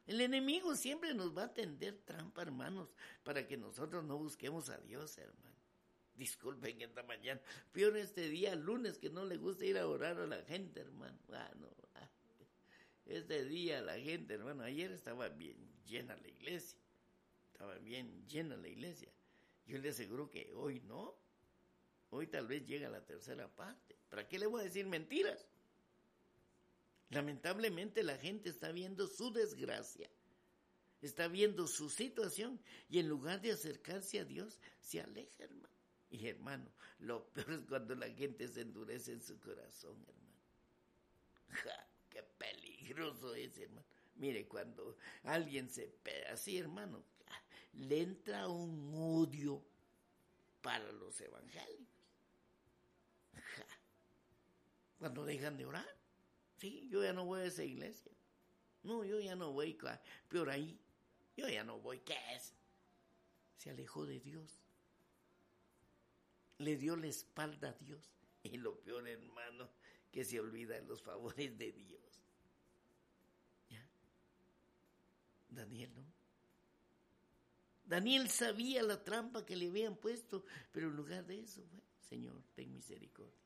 El enemigo siempre nos va a tender trampa, hermanos, para que nosotros no busquemos a Dios, hermano. Disculpen esta mañana, peor este día, lunes, que no le gusta ir a orar a la gente, hermano. Este día la gente, hermano, ayer estaba bien llena la iglesia. Yo le aseguro que hoy no. Hoy tal vez llega la tercera parte. ¿Para qué le voy a decir mentiras? Lamentablemente la gente está viendo su desgracia, está viendo su situación y en lugar de acercarse a Dios, se aleja, hermano. Y hermano, lo peor es cuando la gente se endurece en su corazón, hermano. ¡Qué peligroso es, hermano! Mire, cuando alguien así, hermano, le entra un odio para los evangélicos. Cuando dejan de orar. Sí, yo ya no voy a esa iglesia. No, yo ya no voy, peor ahí. Yo ya no voy, ¿qué es? Se alejó de Dios. Le dio la espalda a Dios. Y lo peor, hermano, que se olvida de los favores de Dios. ¿Ya? Daniel, ¿no? Daniel sabía la trampa que le habían puesto, pero en lugar de eso, Señor, ten misericordia.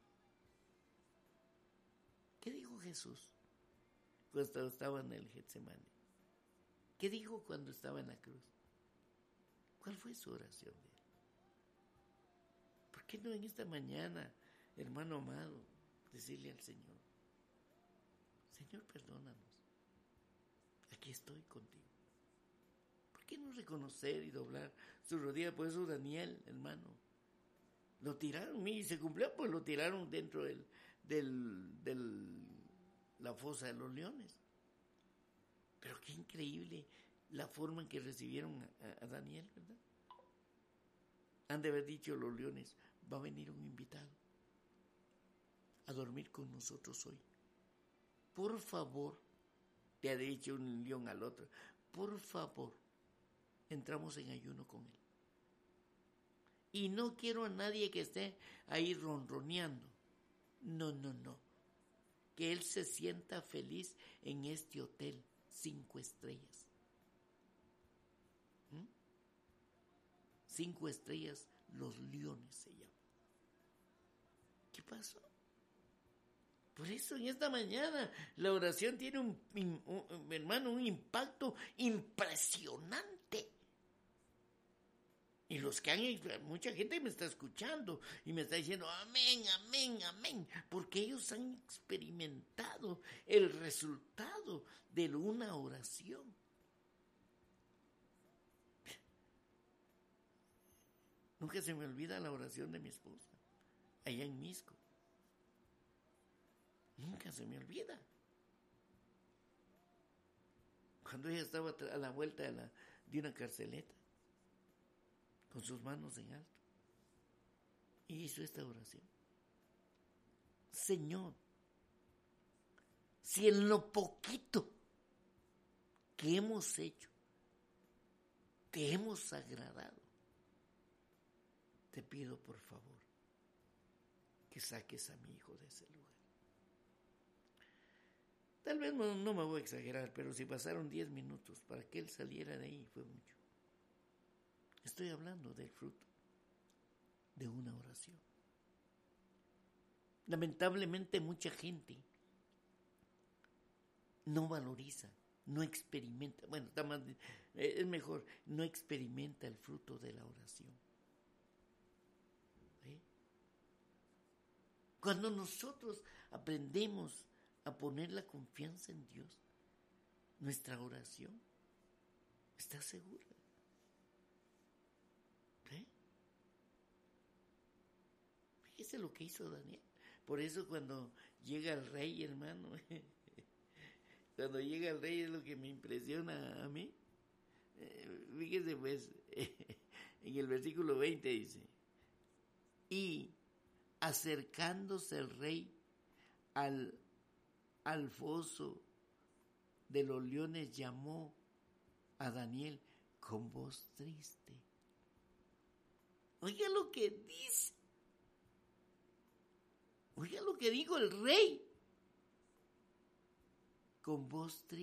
¿Qué dijo Jesús cuando estaba en el Getsemaní? ¿Qué dijo cuando estaba en la cruz? ¿Cuál fue su oración de él? ¿Por qué no en esta mañana, hermano amado, decirle al Señor, Señor, perdónanos, aquí estoy contigo? ¿Por qué no reconocer y doblar su rodilla? Por eso Daniel, hermano, lo tiraron y se cumplió, pues lo tiraron dentro de la fosa de los leones. Pero qué increíble la forma en que recibieron a Daniel, ¿verdad? Han de haber dicho los leones, va a venir un invitado a dormir con nosotros hoy. Por favor, le ha dicho un león al otro, por favor, entramos en ayuno con él. Y no quiero a nadie que esté ahí ronroneando. No. Que él se sienta feliz en este hotel 5 estrellas. 5 estrellas, Los Leones se llama. ¿Qué pasó? Por eso en esta mañana la oración tiene un impacto impresionante. Y los que mucha gente me está escuchando y me está diciendo amén, porque ellos han experimentado el resultado de una oración. Nunca se me olvida la oración de mi esposa, allá en Misco. Nunca se me olvida. Cuando ella estaba a la vuelta de una carceleta, con sus manos en alto, y hizo esta oración. Señor, si en lo poquito que hemos hecho te hemos agradado, te pido por favor que saques a mi hijo de ese lugar. Tal vez no me voy a exagerar, pero si pasaron 10 minutos para que él saliera de ahí, fue mucho. Estoy hablando del fruto de una oración. Lamentablemente mucha gente no valoriza, no experimenta, es mejor, no experimenta el fruto de la oración. ¿Sí? Cuando nosotros aprendemos a poner la confianza en Dios, nuestra oración está segura. Fíjese lo que hizo Daniel. Por eso cuando llega el rey, hermano, cuando llega el rey es lo que me impresiona a mí. Fíjese pues, en el versículo 20 dice, y acercándose el rey al foso de los leones, llamó a Daniel con voz triste. Oiga lo que dice. Oiga lo que dijo el rey. Con voz triste.